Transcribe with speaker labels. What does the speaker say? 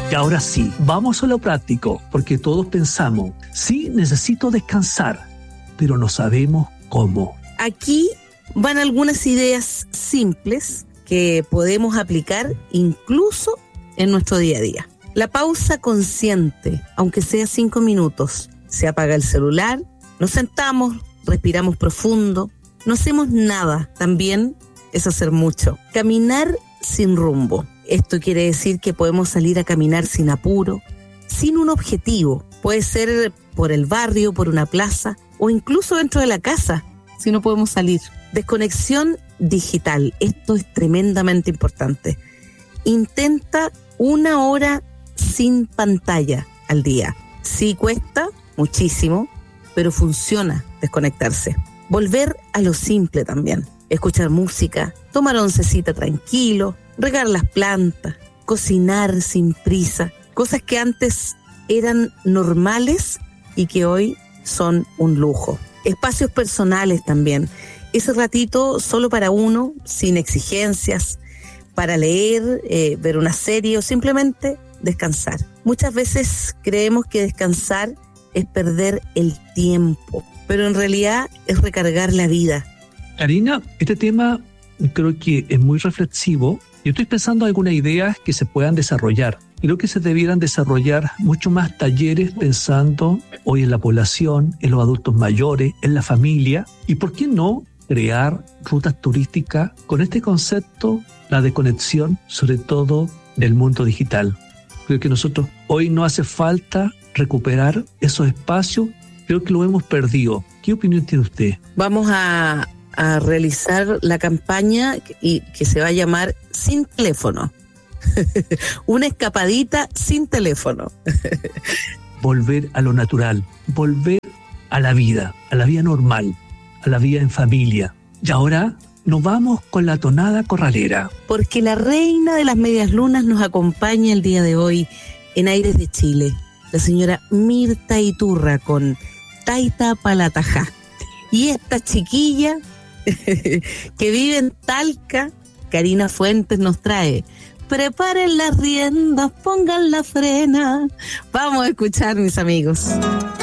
Speaker 1: Y ahora sí, vamos a lo práctico, porque todos pensamos, sí, necesito descansar, pero no sabemos cómo.
Speaker 2: Aquí van algunas ideas simples que podemos aplicar incluso en nuestro día a día. La pausa consciente, aunque sea 5 minutos. Se apaga el celular, nos sentamos, respiramos profundo, no hacemos nada. También es hacer mucho. Caminar sin rumbo. Esto quiere decir que podemos salir a caminar sin apuro, sin un objetivo. Puede ser por el barrio, por una plaza o incluso dentro de la casa, si no podemos salir. Desconexión digital. Esto es tremendamente importante. Intenta 1 hora sin pantalla al día. Sí cuesta muchísimo, pero funciona desconectarse. Volver a lo simple también. Escuchar música, tomar oncecita tranquilo, regar las plantas, cocinar sin prisa. Cosas que antes eran normales y que hoy son un lujo. Espacios personales también. Ese ratito solo para uno, sin exigencias, para leer, ver una serie o simplemente descansar. Muchas veces creemos que descansar es perder el tiempo, pero en realidad es recargar la vida.
Speaker 1: Karina, este tema creo que es muy reflexivo. Yo estoy pensando en algunas ideas que se puedan desarrollar. Creo que se debieran desarrollar mucho más talleres pensando hoy en la población, en los adultos mayores, en la familia. Y ¿por qué no crear rutas turísticas con este concepto, la desconexión, sobre todo del mundo digital? Creo que nosotros hoy no hace falta recuperar esos espacios. Creo que lo hemos perdido. ¿Qué opinión tiene usted?
Speaker 2: Vamos a realizar la campaña y que se va a llamar Sin Teléfono. Una escapadita sin teléfono.
Speaker 1: Volver a lo natural, volver a la vida normal, a la vida en familia. Y ahora nos vamos con la tonada corralera.
Speaker 2: Porque la reina de las medias lunas nos acompaña el día de hoy en Aires de Chile, la señora Mirta Iturra con Taita Palatajá. Y esta chiquilla que vive en Talca, Karina Fuentes, nos trae Preparen las riendas, pongan la frena. Vamos a escuchar, mis amigos.